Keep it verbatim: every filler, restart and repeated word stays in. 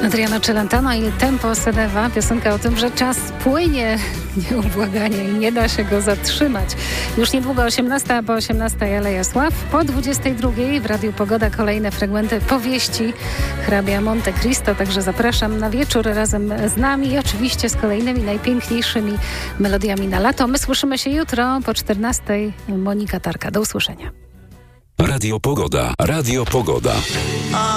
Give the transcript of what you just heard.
Adriano Celentano i Tempo Sedeva, piosenka o tym, że czas płynie nieubłaganie i nie da się go zatrzymać. Już niedługo osiemnasta, a po osiemnastej Aleja Sław, po dwudziestej drugiej w Radiu Pogoda kolejne fragmenty powieści hrabia Monte Cristo, także zapraszam na wieczór razem z nami i oczywiście z kolejnymi najpiękniejszymi melodiami na lato. My słyszymy się jutro po czternastej. Monika Tarka. Do usłyszenia. Radio Pogoda. Radio Pogoda.